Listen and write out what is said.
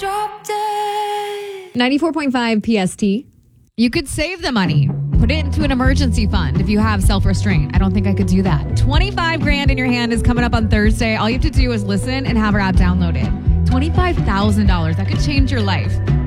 Drop dead. 94.5 PST. You could save the money. Put it into an emergency fund if you have self-restraint. I don't think I could do that. 25 grand in your hand is coming up on Thursday. All you have to do is listen and have our app downloaded. $25,000. That could change your life.